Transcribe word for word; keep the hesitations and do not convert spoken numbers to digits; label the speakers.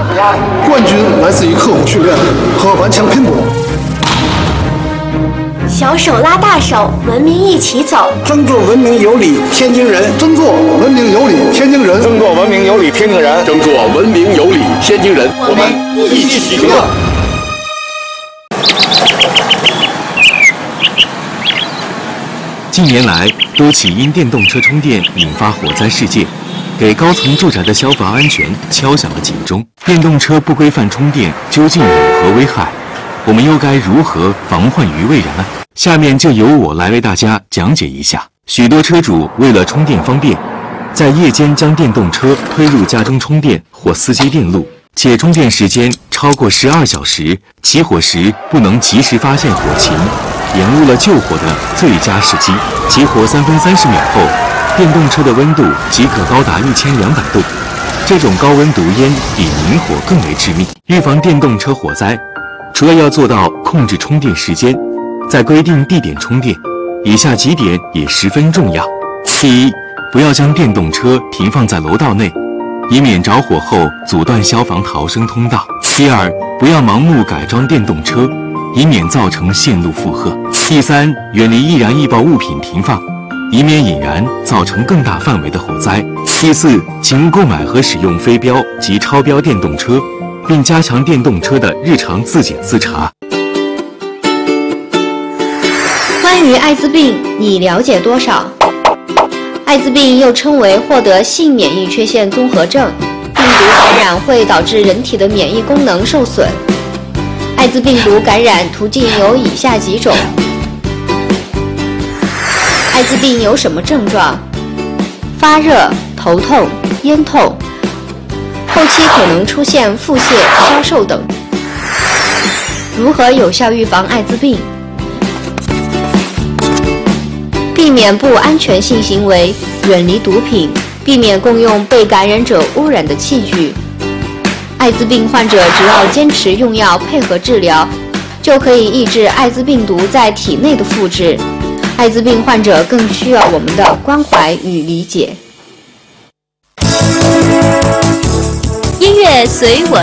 Speaker 1: 冠军来自于刻苦训练和顽强拼搏。
Speaker 2: 小手拉大手，文明一起走。
Speaker 1: 争做文明有礼天津人，争做文明有礼天津人，
Speaker 3: 争做文明有礼天津人，
Speaker 4: 争做文明有礼天津人。
Speaker 2: 我们一起拼搏。
Speaker 5: 近年来，多起因电动车充电引发火灾事件，给高层住宅的消防安全敲响了警钟。电动车不规范充电究竟有何危害？我们又该如何防患于未然呢？下面就由我来为大家讲解一下。许多车主为了充电方便，在夜间将电动车推入家中充电或私接电路，且充电时间超过十二小时，起火时不能及时发现火情，延误了救火的最佳时机。起火三分三十秒后，电动车的温度即可高达一千两百度。这种高温毒烟比明火更为致命。预防电动车火灾，除了要做到控制充电时间，在规定地点充电，以下几点也十分重要。第一，不要将电动车停放在楼道内，以免着火后阻断消防逃生通道。第二，不要盲目改装电动车，以免造成线路负荷。第三，远离易燃易爆物品停放，以免引燃造成更大范围的火灾。第四，请勿购买和使用非标及超标电动车，并加强电动车的日常自检自查。
Speaker 6: 关于艾滋病，你了解多少？艾滋病又称为获得性免疫缺陷综合症，病毒感染会导致人体的免疫功能受损。艾滋病毒感染途径有以下几种。艾滋病有什么症状？发热、头痛、咽痛，后期可能出现腹泻、消瘦等。如何有效预防艾滋病？避免不安全性行为，远离毒品，避免共用被感染者污染的器具。艾滋病患者只要坚持用药配合治疗，就可以抑制艾滋病毒在体内的复制。艾滋病患者更需要我们的关怀与理解。
Speaker 2: 音乐随我